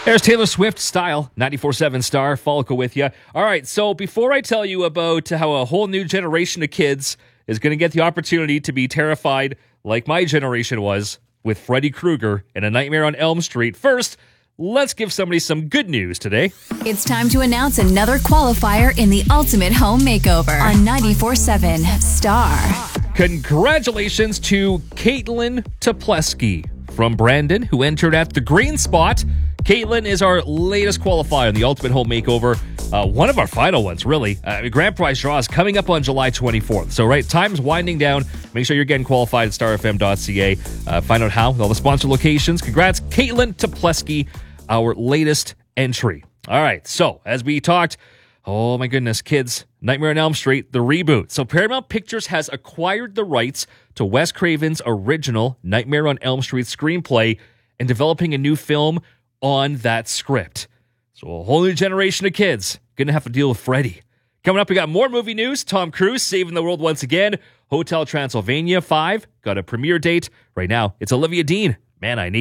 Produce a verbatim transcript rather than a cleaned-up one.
There's Taylor Swift Style, ninety-four point seven Star, Follicle with you. All right, so before I tell you about how a whole new generation of kids is going to get the opportunity to be terrified like my generation was with Freddy Krueger and A Nightmare on Elm Street, first, let's give somebody some good news today. It's time to announce another qualifier in the Ultimate Home Makeover on ninety-four point seven Star. Congratulations to Caitlin Toplesky from Brandon, who entered at the green spot. Caitlin is our latest qualifier in the Ultimate Home Makeover. Uh, one of our final ones, really. Uh, grand prize draw is coming up on July twenty-fourth. So, right, time's winding down. Make sure you're getting qualified at star f m dot c a. Uh, find out how with all the sponsor locations. Congrats, Caitlin Toplesky, our latest entry. All right, so as we talked, oh my goodness, kids, Nightmare on Elm Street, the reboot. So Paramount Pictures has acquired the rights to Wes Craven's original Nightmare on Elm Street screenplay and developing a new film on that script. So a whole new generation of kids going to have to deal with Freddy. Coming up, we got more movie news. Tom Cruise saving the world once again. Hotel Transylvania five got a premiere date. Right now, it's Olivia Dean. Man, I Need.